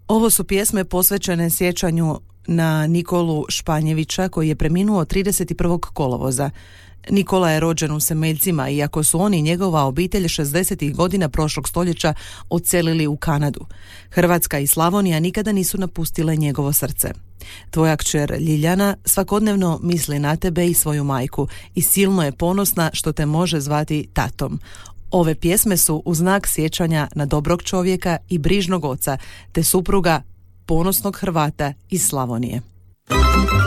Ovo su pjesme posvećene sjećanju na Nikolu Španjevića koji je preminuo 31. kolovoza. Nikola je rođen u Semeljcima, iako su oni i njegova obitelj 60. godina prošlog stoljeća odselili u Kanadu. Hrvatska i Slavonija nikada nisu napustile njegovo srce. Tvoja kćer Ljiljana svakodnevno misli na tebe i svoju majku i silno je ponosna što te može zvati tatom. Ove pjesme su u znak sjećanja na dobrog čovjeka i brižnog oca, te supruga ponosnog Hrvata iz Slavonije.